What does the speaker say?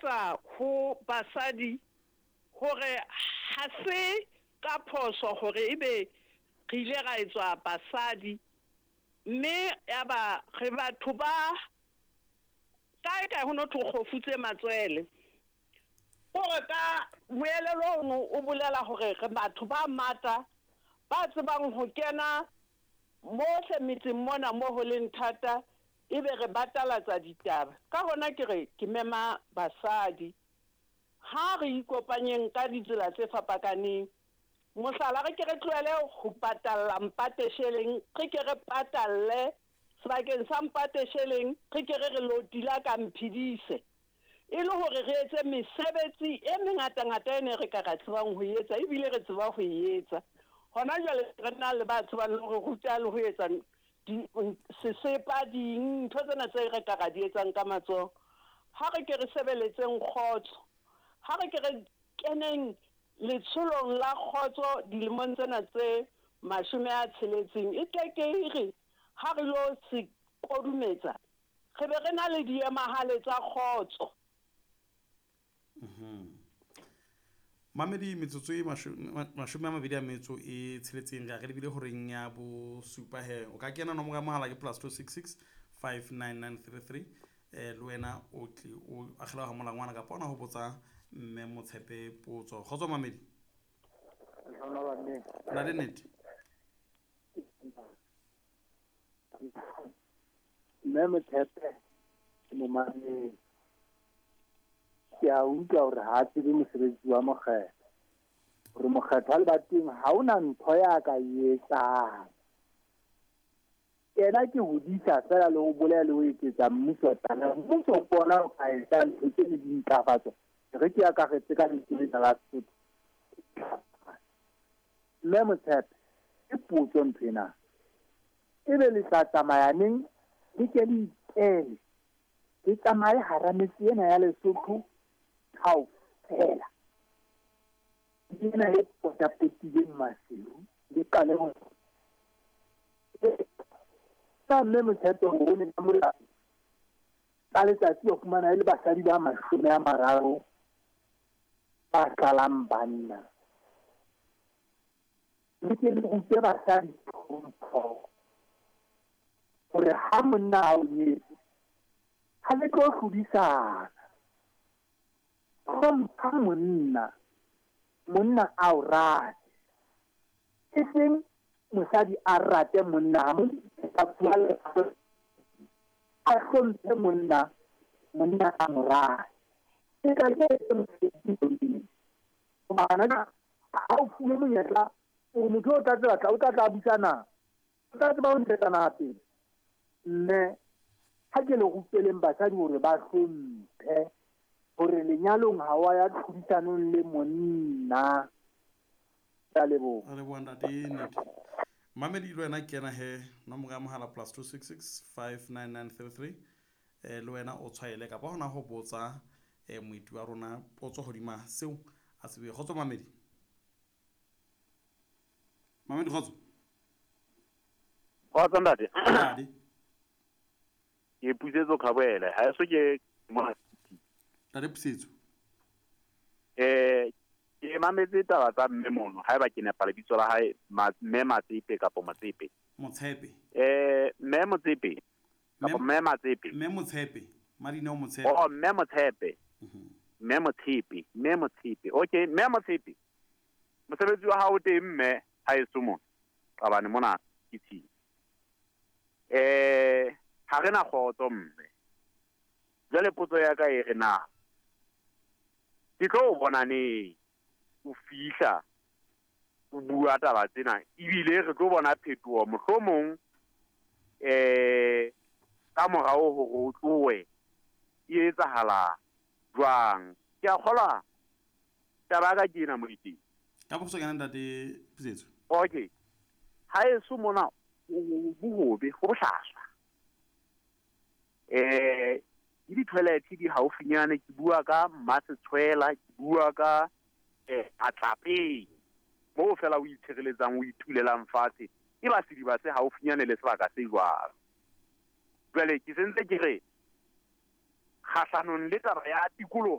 eletsa ho basadi hore ha se ka phoso hore ebe re ile ra etswa basadi mme ya ba re batho ba ka ho no tlo khofutse matswele hore ka moelelo o bolela hore re batho ba mata ba tsebang ho kena mohle metseng mona mo ho leng thata ebe re batalatsa ditaba ka hona ke re ke mema basadi ha re ikopanyeng ka ditsela tse fapakaneng mohlala re ke re tlohele ho patalla mpatesheleng re ke re patalle sebakeng sa mpatesheleng re ke re lo dila ka mphidise e le hore re etse mesebetsi e mengata ene re ka ra tsebang ho etsa ebile re tseba ho etsa hona jwale re na le batho ba le re ruta le ho etsa sesepa ding ntho tsena tse re ka ra di etsang ka matsoho ha re ke re sebeletseng kgotso ha re ke re keneng letsholong la kgotso dilemong tsena tse 60 e ke re ha re lo se kodumetsa re be re na le diemahale tsa kgotso. Mamedi metsotso e 20 metso e tsheletseng ga re lebile horeng ya bo supa he o ka kena nomoro ya mohala ke +266 59933 le wena o tle o agela ga molangwana ka pona ho botsa mme Motshepe potso kgotso Mamedi na le nnete mme Motshepe mo mane ya utlwa hore ha tsebe mosebetsi wa mokgetho hore mokgetho le bateng ha ona ntho ya ka etsa ena ke hodisa fela le ho bolela le ho etsetsa mmuso tana mmuso bona o ka etsa ntho tse di ntlafatso re ke ya ka retse ka ditšhelete la Sesotho mme Motshepe ke potso nthena e be le tla tsamaya neng le ke le itele ke tsamaye hara metse ena ya Lesotho how fela ena e potapotileng masiu le kale ho sa mme Motshepe ho ne ka mola ka letsatsi o fumana le basadi ba 30 ba qalang banna le ke le go tseba basadi hore ha monna ha o nyetse ha le tlo hlodisana ka monna a o rate e seng mosadi a rate monna a bua le a hlomphe monna a mo rate e ka ke mosadi o magana ha o fuwe monyetla o motho o tla buisana o tla tseba ho ntshetana pele mme ha ke le go peleng basadi hore ba hlomphe hore lenyalong ha wa ya tlhodisanong le monna tsa lebo re bona dinete Mamedi le wena kena he nomoro ya mohala +266 59933 le wena o tshwaele ka ba hona ho botsa moeti wa rona potso hodima seo a se be kgotso Mamedi kgotso wa tsandate adi ke pusetso khabele ha eso ke mo tla pusetso ke mametse taba tsa mme mono ha eba ke nepa lebitso la hae mme Matsepe kapo Motsepe Motshepe mme Motsepe kapo mme Matsepe mme Motshepe Madina o Motshepe oh mme Motshepe mme Motshepe okay mme Motshepe mosebetsi wa hao teng mme ha eso mo qabane mona kitsi ha rena khotso mme jale potso ya ka e re na ke tlo bona ne o fihla o bua taba tsena ebile re tlo bona phetoho mohlomong ka morao hore o tlowe e etsahala jwang ke a kgola taba ka kena moiti ka botso kana ntate pusetso okay ha eso mona bobe go bohlaswa di toilet di haufinyane ke bua ka Mmasetswela ke bua ka Atlape mo fela o itshireletsang o itulelang fatshe e ba se di ba se haufinyane le sebaka se jwalo jwale ke sentse ke re kgahlanong le taba ya tikoloho